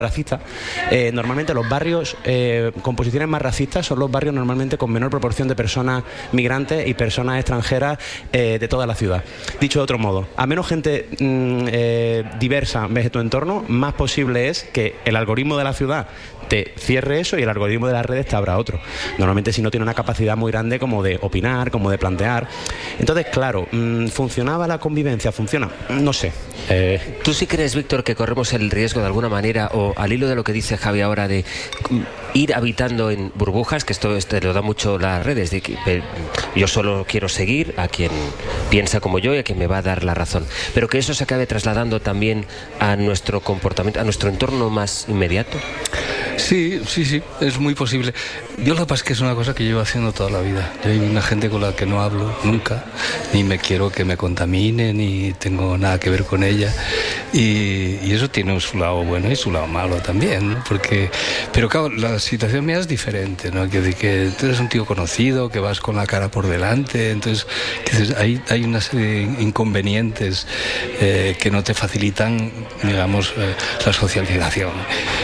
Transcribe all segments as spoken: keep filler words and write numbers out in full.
racista, eh, normalmente los barrios eh, con posiciones más racistas son los barrios normalmente con menor proporción de personas migrantes y personas extranjeras eh, de toda la ciudad. Dicho de otro modo, a menos gente mm, eh, diversa ves en tu entorno, más posible es que el algoritmo de la ciudad te cierre eso y el algoritmo de las redes te abra otro. Normalmente si no tiene una capacidad muy grande como de opinar, como de plantear. Entonces, claro, mmm, ¿funcionaba la convivencia? ¿Funciona? No sé. Eh... ¿Tú sí crees, Víctor, que corremos el riesgo de alguna manera, o al hilo de lo que dice Javi ahora, de ir habitando en burbujas, que esto te lo da mucho las redes, de que eh, yo solo quiero seguir a quien piensa como yo y a quien me va a dar la razón, pero que eso se acabe trasladando también a nuestro comportamiento, a nuestro entorno más inmediato? Sí, sí, sí, es muy posible. Yo lo que pasa es que es una cosa que llevo haciendo toda la vida. Yo hay una gente con la que no hablo nunca, ni me quiero que me contamine, ni tengo nada que ver con ella. Y, y eso tiene su lado bueno y su lado malo también, ¿no? Porque, pero claro, la situación mía es diferente, ¿no? Que, que tú eres un tío conocido, que vas con la cara por delante, entonces que hay, hay una serie de inconvenientes eh, que no te facilitan, digamos, eh, la socialización.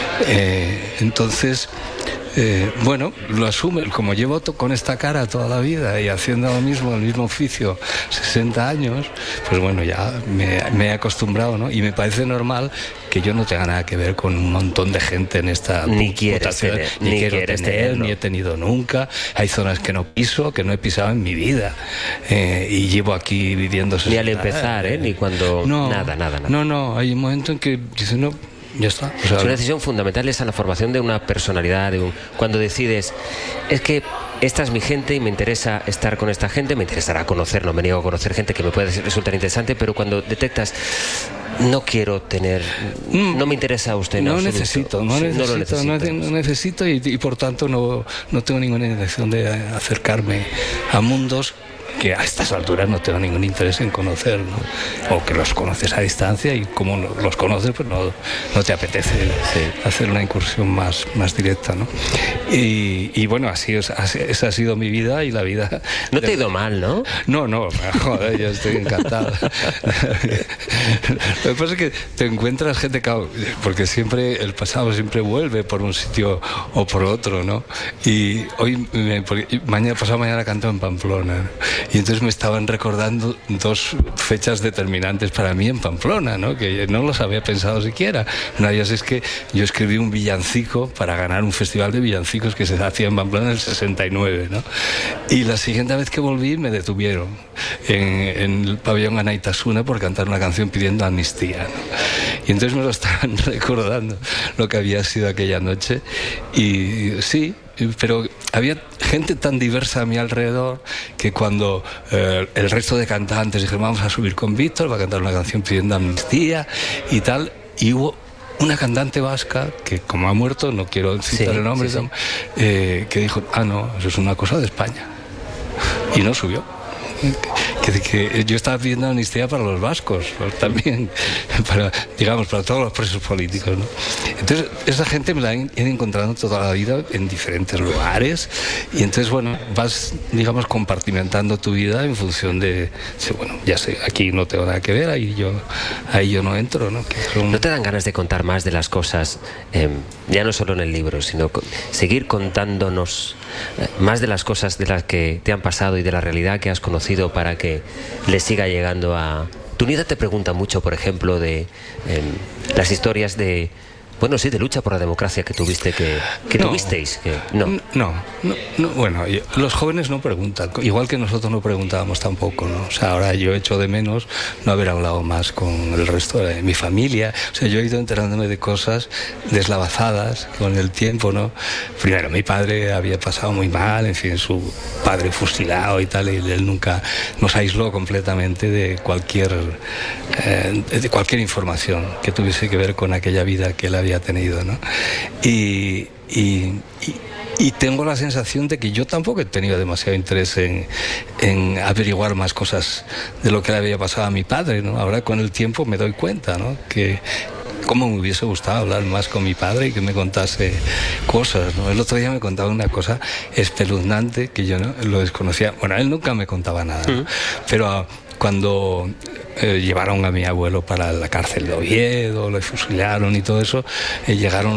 Eh, entonces, eh, bueno, lo asume, como llevo to- con esta cara toda la vida y haciendo lo mismo, el mismo oficio, sesenta años, pues bueno, ya me, me he acostumbrado, ¿no? Y me parece normal que yo no tenga nada que ver con un montón de gente en esta ni quieres tener, ni, ni quiero quieres tener, tenerlo. ni he tenido nunca. Hay zonas que no piso, que no he pisado en mi vida, eh, y llevo aquí viviendo ni al empezar, ¿eh? Ni cuando... no, nada, nada, nada. No, no, hay un momento en que dices, no, ya está. O sea, es una decisión fundamental, esa la formación de una personalidad, de un, cuando decides, es que esta es mi gente y me interesa estar con esta gente, me interesará conocer, no me niego a conocer gente que me puede resultar interesante, pero cuando detectas, no quiero tener, no me interesa a usted. No, no necesito, no, sí, necesito, no lo necesito, no, no necesito y, y por tanto no, no tengo ninguna intención de acercarme a mundos que a estas alturas no tengo ningún interés en conocer, ¿no? O que los conoces a distancia y como los conoces, pues no, no te apetece sí. hacer una incursión más, más directa, ¿no? Y, y bueno, así, así esa ha sido mi vida y la vida... No te ha ido mal, ¿no? No, no, joder, yo estoy encantado. Lo que pasa es que te encuentras gente, claro, porque siempre el pasado siempre vuelve por un sitio o por otro, ¿no? Y hoy, porque mañana, pasado mañana canto en Pamplona, ¿no? Y entonces me estaban recordando dos fechas determinantes para mí en Pamplona, ¿no? Que no los había pensado siquiera. Una de ellas es que yo escribí un villancico para ganar un festival de villancicos que se hacía en Pamplona en el sesenta y nueve, ¿no? Y la siguiente vez que volví me detuvieron en, en el pabellón Anaitasuna por cantar una canción pidiendo amnistía, ¿no? Y entonces me lo estaban recordando lo que había sido aquella noche. Y sí, pero había gente tan diversa a mi alrededor que cuando eh, el resto de cantantes dijeron vamos a subir con Víctor, va a cantar una canción pidiendo amnistía y tal, y hubo una cantante vasca que como ha muerto, no quiero citar sí, el nombre, sí, sí. Eh, que dijo, ah no, eso es una cosa de España, y no subió. Que, que yo estaba pidiendo amnistía para los vascos, pues, también, para, digamos, para todos los presos políticos, ¿no? Entonces, esa gente me la he ido encontrando toda la vida en diferentes lugares, y entonces, bueno, vas, digamos, compartimentando tu vida en función de, bueno, ya sé, aquí no tengo nada que ver, ahí yo, ahí yo no entro, ¿no? Que son... ¿No te dan ganas de contar más de las cosas, eh, ya no solo en el libro, sino con, seguir contándonos eh, más de las cosas de las que te han pasado y de la realidad que has conocido, para que le siga llegando a... Tu nieta te pregunta mucho, por ejemplo, de eh, las historias de... Bueno, sí, de lucha por la democracia que tuviste, que, que no, tuvisteis. Que, no. No, no, no, bueno, yo, los jóvenes no preguntan, igual que nosotros no preguntábamos tampoco, ¿no? O sea, ahora yo echo de menos no haber hablado más con el resto de mi familia. O sea, yo he ido enterándome de cosas deslavazadas con el tiempo, ¿no? Primero, mi padre había pasado muy mal, en fin, su padre fusilado y tal, y él nunca nos aisló completamente de cualquier, eh, de cualquier información que tuviese que ver con aquella vida que él había había tenido, ¿no? Y, y, y, y tengo la sensación de que yo tampoco he tenido demasiado interés en, en averiguar más cosas de lo que le había pasado a mi padre, ¿no? Ahora con el tiempo me doy cuenta, ¿no? Que cómo me hubiese gustado hablar más con mi padre y que me contase cosas, ¿no? El otro día me contaba una cosa espeluznante que yo no lo desconocía. Bueno, él nunca me contaba nada, ¿no? Pero cuando eh, llevaron a mi abuelo para la cárcel de Oviedo, lo fusilaron y todo eso, eh, llegaron